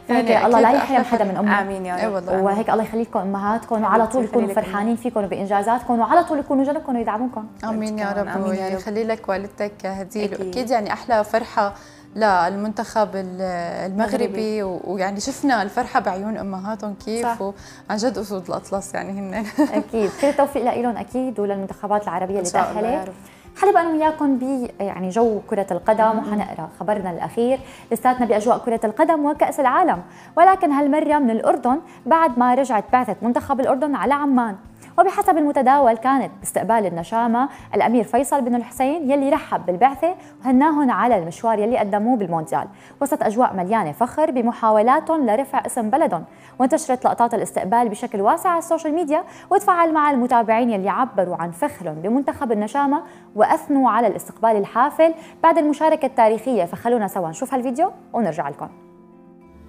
هيك الله لا يحرم حدا من امه. امين يا رب. وهيك الله يخلي لكم امهاتكم، وعلى طول يكونوا فرحانين فيكم وبانجازاتكم، وعلى طول يكونوا جنبكم ويدعموكم. امين يا رب، ويخلي لك والدتك هديل. اكيد يعني احلى فرحه للمنتخب المغربي، ويعني شفنا الفرحه بعيون امهاتهم كيف، وعن جد اسود الاطلس يعني هن. اكيد كل التوفيق لهم اكيد، وللمنتخبات العربيه اللي تاهلت. حلب انا وياكم يعني جو كرة القدم، وحنقرا خبرنا الاخير لساتنا باجواء كرة القدم وكأس العالم، ولكن هالمره من الاردن بعد ما رجعت بعثة منتخب الاردن على عمان. وبحسب المتداول كانت باستقبال النشامة الأمير فيصل بن الحسين يلي رحب بالبعثة وهناهم على المشوار يلي قدموه بالمونديال، وسط أجواء مليانة فخر بمحاولاتهم لرفع اسم بلدهم. وانتشرت لقطات الاستقبال بشكل واسع على السوشيال ميديا، وتفاعل مع المتابعين يلي عبروا عن فخرهم بمنتخب النشامة وأثنوا على الاستقبال الحافل بعد المشاركة التاريخية. فخلونا سوا نشوف هالفيديو ونرجع لكم.